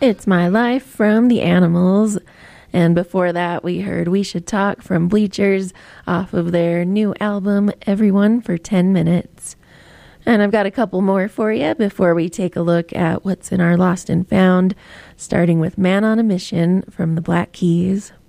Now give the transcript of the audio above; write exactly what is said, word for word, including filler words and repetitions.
It's My Life from The Animals. And before that, we heard We Should Talk from Bleachers off of their new album, Everyone for ten minutes. And I've got a couple more for you before we take a look at what's in our Lost and Found, starting with Man on a Mission from the Black Keys.